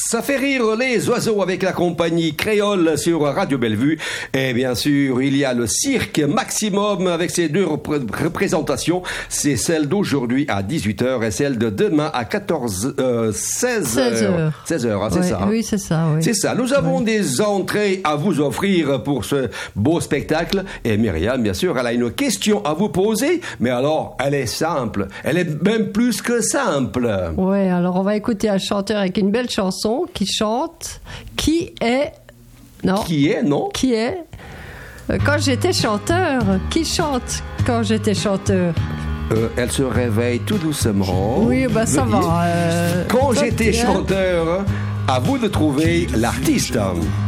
Ça fait rire les oiseaux avec la compagnie créole sur Radio Bellevue. Et bien sûr, il y a le cirque Maximum avec ses deux représentations. C'est celle d'aujourd'hui à 18h et celle de demain à 16h. 16h, hein, c'est oui, ça. Hein? Oui, c'est ça. Oui. C'est ça. Nous avons des entrées à vous offrir pour ce beau spectacle. Et Myriam, bien sûr, elle a une question à vous poser. Mais alors, elle est simple. Elle est même plus que simple. Oui, alors on va écouter un chanteur avec une belle chanson qui chante Qui est quand j'étais chanteur. Qui chante quand j'étais chanteur? Elle se réveille tout doucement. Oui, bah ça va. Quand j'étais chanteur, à vous de trouver l'artiste.